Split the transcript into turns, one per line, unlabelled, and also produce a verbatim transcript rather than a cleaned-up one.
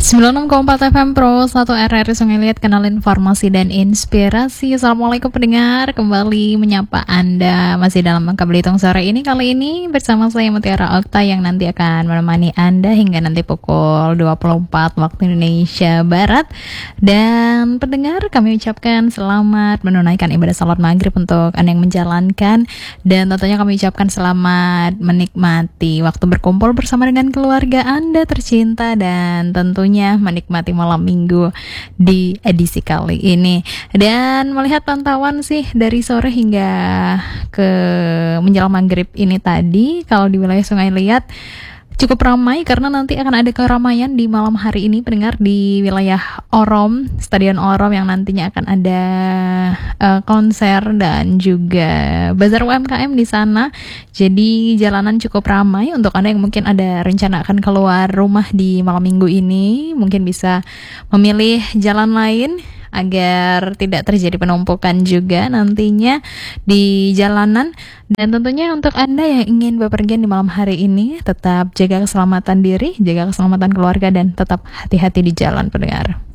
sembilan puluh enam koma empat F M Pro satu R R I Sungai Liat, kanal informasi dan inspirasi. Assalamualaikum pendengar, kembali menyapa Anda masih dalam Bangka Belitung sore ini. Kali ini bersama saya Mutiara Okta yang nanti akan menemani Anda hingga nanti pukul dua puluh empat waktu Indonesia Barat. Dan pendengar, kami ucapkan selamat menunaikan ibadah salat maghrib untuk Anda yang menjalankan. Dan tentunya kami ucapkan selamat menikmati waktu berkumpul bersama dengan keluarga Anda tercinta, dan tentunya menikmati malam minggu di edisi kali ini. Dan melihat pantauan sih dari sore hingga ke menjelang maghrib ini tadi, kalau di wilayah Sungai Liat cukup ramai karena nanti akan ada keramaian di malam hari ini pendengar di wilayah Orom, Stadion Orom, yang nantinya akan ada uh, konser dan juga bazar U M K M di sana. Jadi jalanan cukup ramai. Untuk Anda yang mungkin ada rencana akan keluar rumah di malam minggu ini, mungkin bisa memilih jalan lain agar tidak terjadi penumpukan juga nantinya di jalanan. Dan tentunya untuk Anda yang ingin bepergian di malam hari ini, tetap jaga keselamatan diri, jaga keselamatan keluarga, dan tetap hati-hati di jalan pendengar.